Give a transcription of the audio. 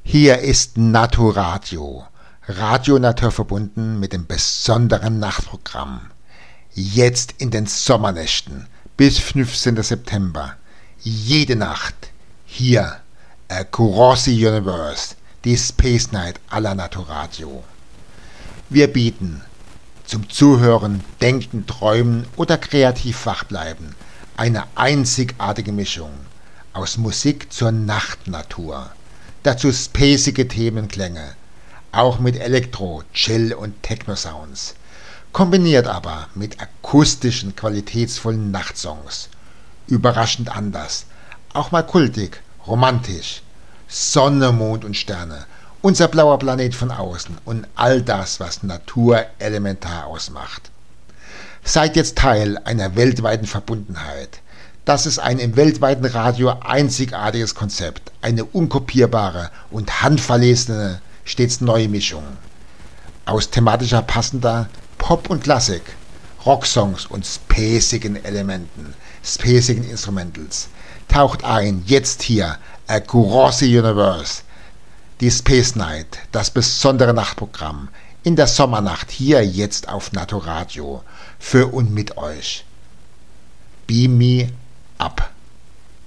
Hier ist Naturadio, Radio Natur verbunden mit dem besonderen Nachtprogramm. Jetzt in den Sommernächten bis 15. September, jede Nacht, hier, Across the Universe, die Space Night à la Naturadio. Wir bieten zum Zuhören, Denken, Träumen oder kreativ wachbleiben eine einzigartige Mischung aus Musik zur Nachtnatur. Dazu spacige Themenklänge, auch mit Elektro-, Chill- und Techno-Sounds, kombiniert aber mit akustischen, qualitätsvollen Nachtsongs. Überraschend anders, auch mal kultig, romantisch. Sonne, Mond und Sterne, unser blauer Planet von außen und all das, was Natur elementar ausmacht. Seid jetzt Teil einer weltweiten Verbundenheit. Das ist ein im weltweiten Radio einzigartiges Konzept, eine unkopierbare und handverlesene, stets neue Mischung. Aus thematischer passender Pop und Klassik, Rocksongs und spacigen Elementen, spacigen Instrumentals. Taucht ein, jetzt hier, Across the Universe, die Space Night, das besondere Nachtprogramm, in der Sommernacht, hier jetzt auf Naturadio, für und mit euch. Beam me up.